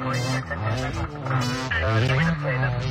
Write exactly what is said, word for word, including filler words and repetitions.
recording for ten minutes. Uh, can we just play this?